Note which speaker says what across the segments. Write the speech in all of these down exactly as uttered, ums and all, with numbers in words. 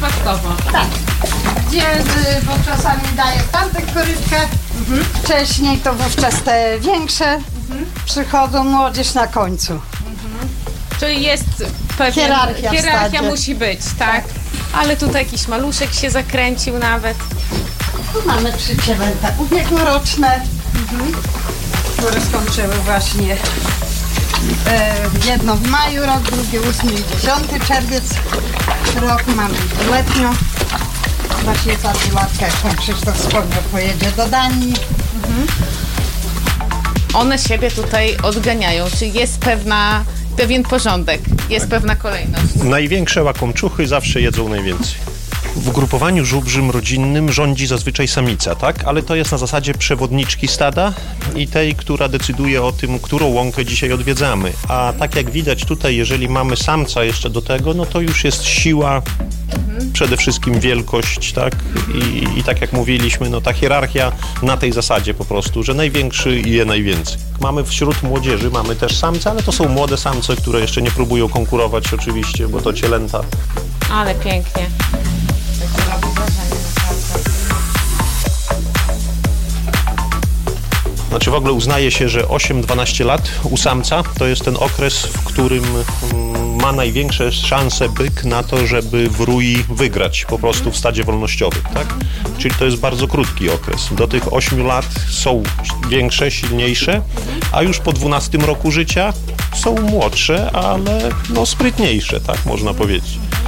Speaker 1: przypadkowo.
Speaker 2: Tak. Gdzie, y, bo czasami daję tamtych koryczkę, mhm. wcześniej to wówczas te większe mhm. przychodzą, młodzież na końcu.
Speaker 1: Mhm. Czyli jest pewien...
Speaker 2: Hierarchia w
Speaker 1: Hierarchia
Speaker 2: stadzie.
Speaker 1: musi być, tak? tak? Ale tutaj jakiś maluszek się zakręcił nawet.
Speaker 2: Tu mamy trzy cielęta ubiegłoroczne, mhm. które skończyły właśnie e, jedno w maju rok, drugie ósmy i dziesiąty czerwiec rok. Mamy dwuletnią. Właśnie ta piłatka, jak pan Krzysztof wspomniał, pojedzie do Danii.
Speaker 1: Mhm. One siebie tutaj odganiają, czy jest pewna, pewien porządek, jest pewna kolejność?
Speaker 3: Największe łakomczuchy zawsze jedzą najwięcej. W ugrupowaniu żubrzym rodzinnym rządzi zazwyczaj samica, tak? Ale to jest na zasadzie przewodniczki stada i tej, która decyduje o tym, którą łąkę dzisiaj odwiedzamy. A tak jak widać tutaj, jeżeli mamy samca jeszcze do tego, no to już jest siła, mhm. przede wszystkim wielkość, tak? I, I tak jak mówiliśmy, no ta hierarchia na tej zasadzie po prostu, że największy je najwięcej. Mamy wśród młodzieży, mamy też samce, ale to są młode samce, które jeszcze nie próbują konkurować oczywiście, bo to cielęta.
Speaker 1: Ale pięknie.
Speaker 3: Znaczy w ogóle uznaje się, że osiem do dwunastu lat u samca to jest ten okres, w którym ma największe szanse byk na to, żeby w rui wygrać po prostu w stadzie wolnościowym, tak? Czyli to jest bardzo krótki okres. Do tych ośmiu lat są większe, silniejsze, a już po dwunastym roku życia są młodsze, ale no sprytniejsze, tak można powiedzieć.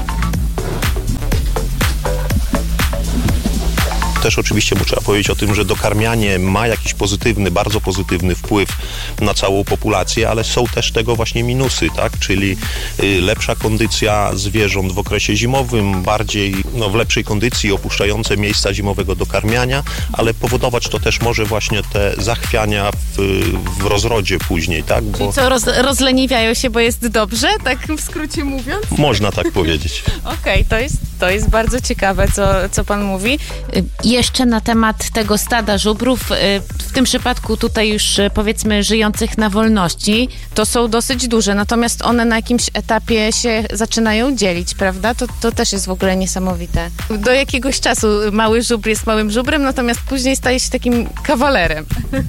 Speaker 3: Też oczywiście trzeba powiedzieć o tym, że dokarmianie ma jakiś pozytywny, bardzo pozytywny wpływ na całą populację, ale są też tego właśnie minusy, tak? Czyli y, lepsza kondycja zwierząt w okresie zimowym, bardziej no, w lepszej kondycji opuszczające miejsca zimowego dokarmiania, ale powodować to też może właśnie te zachwiania w, w rozrodzie później, tak? Bo...
Speaker 1: Czyli co, roz, rozleniwiają się, bo jest dobrze, tak w skrócie mówiąc?
Speaker 3: Można tak powiedzieć.
Speaker 1: Okej, okay, to jest, to jest bardzo ciekawe, co, co pan mówi. Jeszcze na temat tego stada żubrów, w tym przypadku tutaj już powiedzmy żyjących na wolności, to są dosyć duże, natomiast one na jakimś etapie się zaczynają dzielić, prawda? To, to też jest w ogóle niesamowite. Do jakiegoś czasu mały żubr jest małym żubrem, natomiast później staje się takim kawalerem.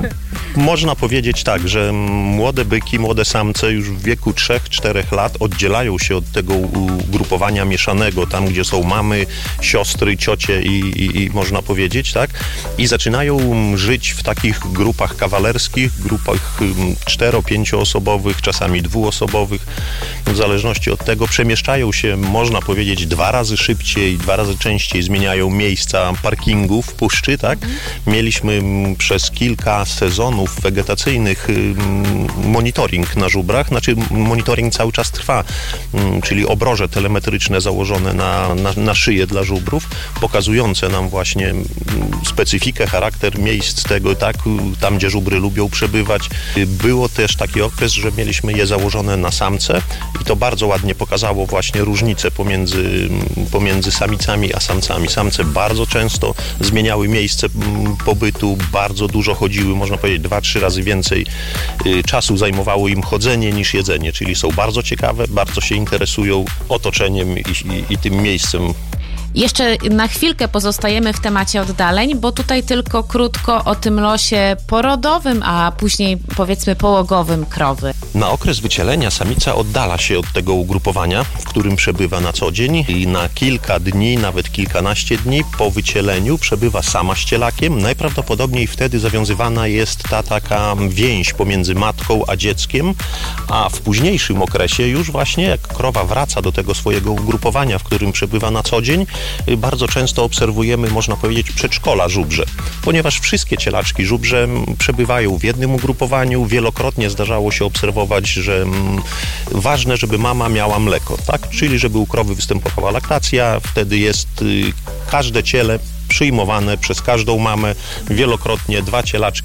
Speaker 3: Można powiedzieć tak, że młode byki, młode samce już w wieku trzech do czterech lat oddzielają się od tego ugrupowania mieszanego, tam gdzie są mamy, siostry, ciocie i, i, i można powiedzieć, tak? I zaczynają żyć w takich grupach kawalerskich, grupach cztero-, pięcioosobowych, czasami dwuosobowych, w zależności od tego przemieszczają się, można powiedzieć, dwa razy szybciej, dwa razy częściej zmieniają miejsca parkingu w puszczy, tak? Mieliśmy przez kilka sezonów wegetacyjnych monitoring na żubrach, znaczy monitoring cały czas trwa, czyli obroże telemetryczne założone na, na, na szyję dla żubrów, pokazujące nam właśnie specyfikę, charakter miejsc tego, tak, tam gdzie żubry lubią przebywać. Było też taki okres, że mieliśmy je założone na samce i to bardzo ładnie pokazało właśnie różnicę pomiędzy, pomiędzy samicami a samcami. Samce bardzo często zmieniały miejsce pobytu, bardzo dużo chodziły, można powiedzieć dwa, trzy razy więcej czasu zajmowało im chodzenie niż jedzenie, czyli są bardzo ciekawe, bardzo się interesują otoczeniem i, i, i tym miejscem.
Speaker 1: Jeszcze na chwilkę pozostajemy w temacie oddaleń, bo tutaj tylko krótko o tym losie porodowym, a później powiedzmy połogowym krowy.
Speaker 3: Na okres wycielenia samica oddala się od tego ugrupowania, w którym przebywa na co dzień i na kilka dni, nawet kilkanaście dni po wycieleniu przebywa sama z cielakiem. Najprawdopodobniej wtedy zawiązywana jest ta taka więź pomiędzy matką a dzieckiem, a w późniejszym okresie już właśnie jak krowa wraca do tego swojego ugrupowania, w którym przebywa na co dzień, bardzo często obserwujemy, można powiedzieć, przedszkola żubrze, ponieważ wszystkie cielaczki żubrze przebywają w jednym ugrupowaniu. Wielokrotnie zdarzało się obserwować, że mm, ważne, żeby mama miała mleko, tak? Czyli żeby u krowy występowała laktacja, wtedy jest y, każde ciele przyjmowane przez każdą mamę. Wielokrotnie dwa cielaczki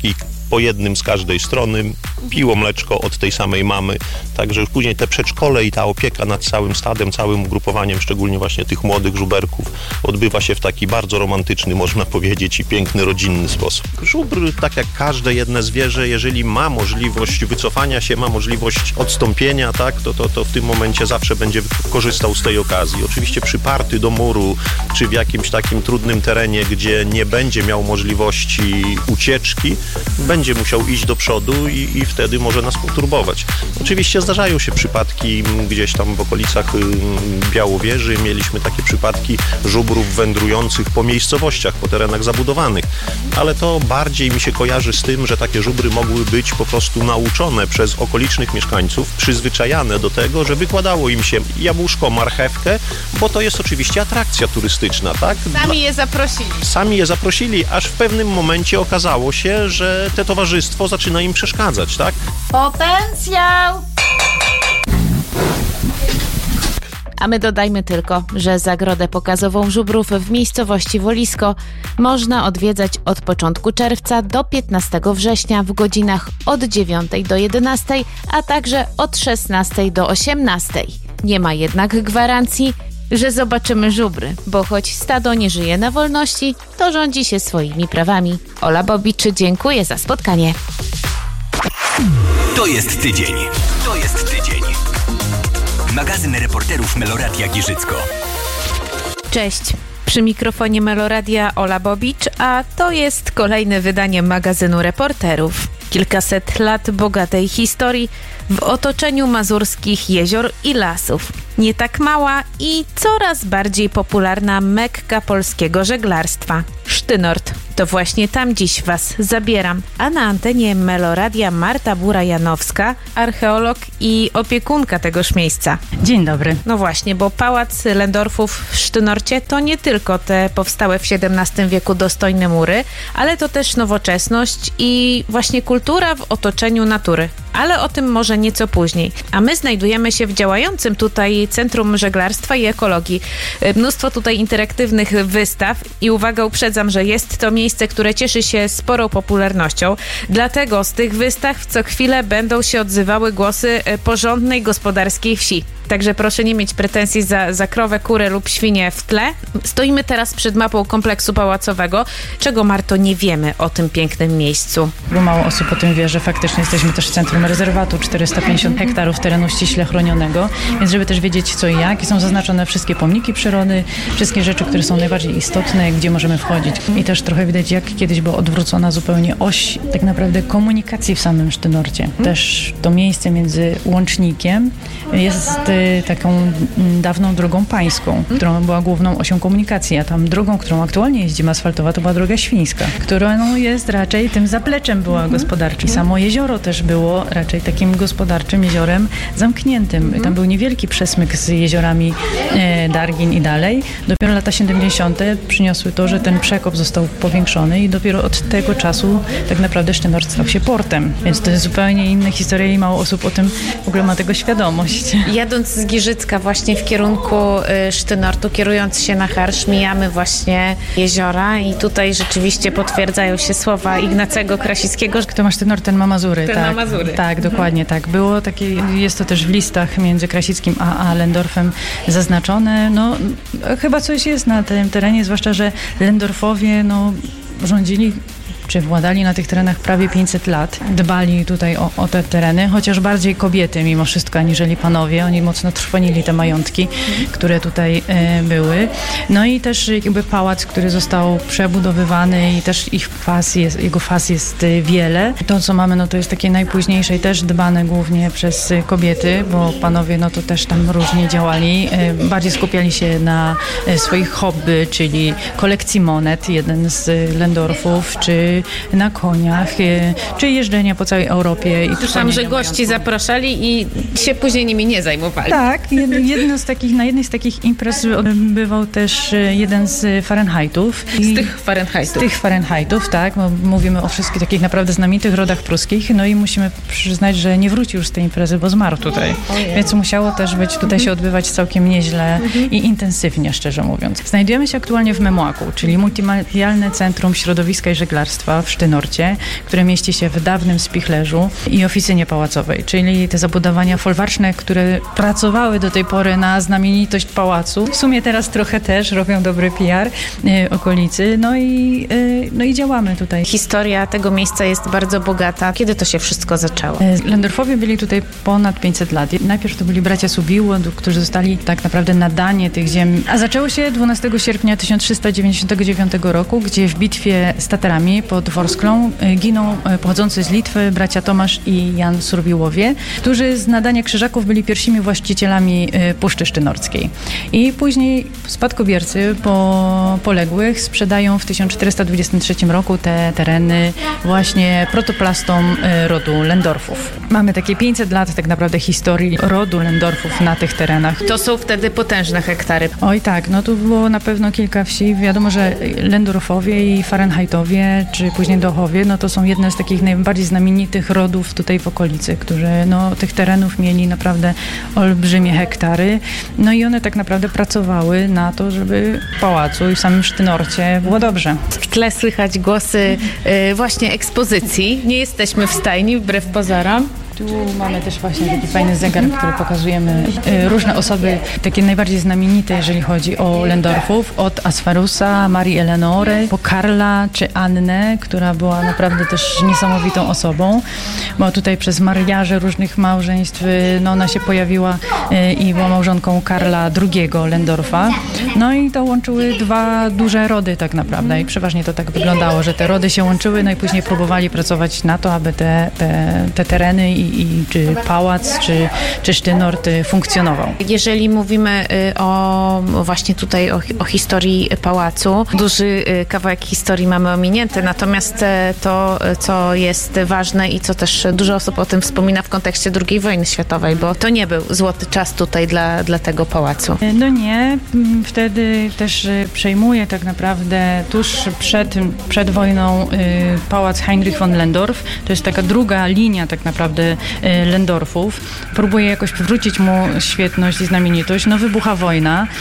Speaker 3: po jednym z każdej strony, piło mleczko od tej samej mamy, także już później te przedszkole i ta opieka nad całym stadem, całym ugrupowaniem, szczególnie właśnie tych młodych żuberków, odbywa się w taki bardzo romantyczny, można powiedzieć, i piękny, rodzinny sposób. Żubr, tak jak każde jedne zwierzę, jeżeli ma możliwość wycofania się, ma możliwość odstąpienia, tak, to, to, to w tym momencie zawsze będzie korzystał z tej okazji. Oczywiście przyparty do muru, czy w jakimś takim trudnym terenie, gdzie nie będzie miał możliwości ucieczki, będzie musiał iść do przodu i, i wtedy może nas poturbować. Oczywiście zdarzają się przypadki gdzieś tam w okolicach Białowieży. Mieliśmy takie przypadki żubrów wędrujących po miejscowościach, po terenach zabudowanych, ale to bardziej mi się kojarzy z tym, że takie żubry mogły być po prostu nauczone przez okolicznych mieszkańców, przyzwyczajane do tego, że wykładało im się jabłuszko, marchewkę, bo to jest oczywiście atrakcja turystyczna, tak?
Speaker 1: Sami je zaprosili.
Speaker 3: Sami je zaprosili, aż w pewnym momencie okazało się, że to towarzystwo zaczyna im przeszkadzać, tak?
Speaker 1: Potencjał! A my dodajmy tylko, że zagrodę pokazową żubrów w miejscowości Wolisko można odwiedzać od początku czerwca do piętnastego września w godzinach od dziewiątej do jedenastej, a także od szesnastej do osiemnastej. Nie ma jednak gwarancji, że zobaczymy żubry, bo choć stado nie żyje na wolności, to rządzi się swoimi prawami. Ola Bobicz, dziękuję za spotkanie.
Speaker 4: To jest tydzień. To jest tydzień. Magazyn reporterów Meloradia Giżycko.
Speaker 1: Cześć. Przy mikrofonie Meloradia Ola Bobicz, a to jest kolejne wydanie magazynu reporterów. Kilkaset lat bogatej historii w otoczeniu mazurskich jezior i lasów. Nie tak mała i coraz bardziej popularna Mekka polskiego żeglarstwa. Sztynort. To właśnie tam dziś Was zabieram. A na antenie Meloradia Marta Bura-Janowska, archeolog i opiekunka tegoż miejsca.
Speaker 5: Dzień dobry.
Speaker 1: No właśnie, bo Pałac Lędorfów w Sztynorcie to nie tylko te powstałe w siedemnastym wieku dostojne mury, ale to też nowoczesność i właśnie kultura w otoczeniu natury. Ale o tym może nieco później. A my znajdujemy się w działającym tutaj Centrum Żeglarstwa i Ekologii. Mnóstwo tutaj interaktywnych wystaw i uwaga, uprzedzam, że jest to miejsce, które cieszy się sporą popularnością. Dlatego z tych wystaw co chwilę będą się odzywały głosy porządnej gospodarskiej wsi. Także proszę nie mieć pretensji za, za krowę, kurę lub świnię w tle. Stoimy teraz przed mapą kompleksu pałacowego. Czego, Marto, nie wiemy o tym pięknym miejscu?
Speaker 5: Bo mało osób o tym wie, że faktycznie jesteśmy też centrum rezerwatu, czterysta pięćdziesiąt hektarów terenu ściśle chronionego, więc żeby też wiedzieć co i jak, i są zaznaczone wszystkie pomniki przyrody, wszystkie rzeczy, które są najbardziej istotne, gdzie możemy wchodzić. I też trochę widać, jak kiedyś była odwrócona zupełnie oś tak naprawdę komunikacji w samym Sztynorcie. Też to miejsce między łącznikiem jest taką dawną drogą pańską, którą była główną osią komunikacji, a tam drogą, którą aktualnie jeździmy asfaltowa, to była droga świńska, która no, jest raczej tym zapleczem była gospodarczym. Samo jezioro też było raczej takim gospodarczym jeziorem zamkniętym. Tam był niewielki przesmyk z jeziorami e, Dargin i dalej. Dopiero lata siedemdziesiąte przyniosły to, że ten przekop został powiększony i dopiero od tego czasu tak naprawdę Sztynort stał się portem. Więc to jest zupełnie inna historia i mało osób o tym w ogóle ma tego świadomość.
Speaker 1: Jadąc z Giżycka właśnie w kierunku y, Sztynortu, kierując się na Harsz, mijamy właśnie jeziora i tutaj rzeczywiście potwierdzają się słowa Ignacego Krasickiego.
Speaker 5: Kto ma Sztynort, ten ma Mazury.
Speaker 1: Ten
Speaker 5: tak,
Speaker 1: ma Mazury.
Speaker 5: Tak, dokładnie tak. Było takie, jest to też w listach między Krasickim a, a Lędorfem zaznaczone. No, chyba coś jest na tym terenie, zwłaszcza, że Lędorfowie no, rządzili czy władali na tych terenach prawie pięćset lat. Dbali tutaj o, o te tereny, chociaż bardziej kobiety mimo wszystko, aniżeli panowie. Oni mocno trwonili te majątki, które tutaj e, były. No i też jakby pałac, który został przebudowywany i też ich faz jest, jego faz jest wiele. To, co mamy, no to jest takie najpóźniejsze i też dbane głównie przez kobiety, bo panowie no to też tam różnie działali. E, bardziej skupiali się na e, swoich hobby, czyli kolekcji monet, jeden z Lędorfów, czy na koniach, czy jeżdżenia po całej Europie. I
Speaker 1: słyszałam, że gości zapraszali i się później nimi nie zajmowali.
Speaker 5: Tak, jedno z takich, na jednej z takich imprez bywał też jeden z Fahrenheitów.
Speaker 1: Z tych Fahrenheitów.
Speaker 5: Z tych Fahrenheitów, tak. Bo mówimy o wszystkich takich naprawdę znamitych rodach pruskich, no i musimy przyznać, że nie wrócił już z tej imprezy, bo zmarł tutaj. Ojej. Więc musiało też być, tutaj mhm. się odbywać całkiem nieźle mhm. i intensywnie, szczerze mówiąc. Znajdujemy się aktualnie w Memłaku, czyli multimedialne centrum środowiska i żeglarstwa. Lendorfa w Sztynorcie, które mieści się w dawnym spichlerzu i oficynie pałacowej, czyli te zabudowania folwarczne, które pracowały do tej pory na znamienitość pałacu. W sumie teraz trochę też robią dobry P R y, okolicy, no i, y, no i działamy tutaj.
Speaker 1: Historia tego miejsca jest bardzo bogata. Kiedy to się wszystko zaczęło?
Speaker 5: Lendorfowie byli tutaj ponad pięćset lat. Najpierw to byli bracia Subiło, którzy zostali tak naprawdę nadanie tych ziem. A zaczęło się dwunastego sierpnia tysiąc trzysta dziewięćdziesiątego dziewiątego roku, gdzie w bitwie z Tatarami pod Worsklą giną pochodzący z Litwy bracia Tomasz i Jan Surwiłowie, którzy z nadania krzyżaków byli pierwszymi właścicielami Puszczy Sztynorskiej. I później spadkobiercy po poległych sprzedają w tysiąc czterysta dwudziestym trzecim roku te tereny właśnie protoplastom rodu Lendorfów. Mamy takie pięćset lat tak naprawdę historii rodu Lendorfów na tych terenach.
Speaker 1: To są wtedy potężne hektary.
Speaker 5: Oj tak, no tu było na pewno kilka wsi. Wiadomo, że Lendorfowie i Fahrenheitowie, czy później Dochowie, no to są jedne z takich najbardziej znamienitych rodów tutaj w okolicy, którzy no tych terenów mieli naprawdę olbrzymie hektary. No i one tak naprawdę pracowały na to, żeby w pałacu i w samym Sztynorcie było dobrze.
Speaker 1: W tle słychać głosy y, właśnie ekspozycji. Nie jesteśmy w stajni, wbrew pozorom.
Speaker 5: Tu mamy też właśnie taki fajny zegar, który pokazujemy y, różne osoby, takie najbardziej znamienite, jeżeli chodzi o Lendorfów, od Asferusa, Marii Eleonory, po Karla czy Annę, która była naprawdę też niesamowitą osobą, bo tutaj przez mariaże różnych małżeństw, y, no ona się pojawiła y, i była małżonką Karla drugiego Lendorfa. No i to łączyły dwa duże rody tak naprawdę i przeważnie to tak wyglądało, że te rody się łączyły, no i później próbowali pracować na to, aby te, te, te tereny i i czy pałac, czy, czy Sztynort funkcjonował.
Speaker 1: Jeżeli mówimy o właśnie tutaj o, o historii pałacu, duży kawałek historii mamy ominięty, natomiast to, co jest ważne i co też dużo osób o tym wspomina w kontekście drugiej wojny światowej, bo to nie był złoty czas tutaj dla, dla tego pałacu.
Speaker 5: No nie, wtedy też przejmuje tak naprawdę tuż przed, przed wojną pałac Heinrich von Lendorf. To jest taka druga linia tak naprawdę Lendorfów. Próbuje jakoś przywrócić mu świetność i znamienitość. No wybucha wojna.